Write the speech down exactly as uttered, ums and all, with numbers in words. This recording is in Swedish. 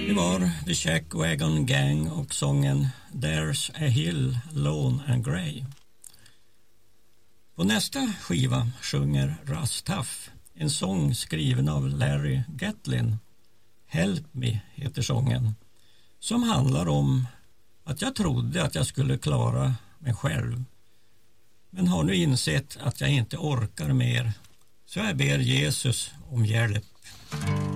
Det var The Shack Wagon Gang och sången There's a Hill, Lone and Grey. På nästa skiva sjunger Russ Tuff en sång skriven av Larry Gatlin. Help Me heter sången, som handlar om att jag trodde att jag skulle klara mig själv, men har nu insett att jag inte orkar mer, så jag ber Jesus om hjälp.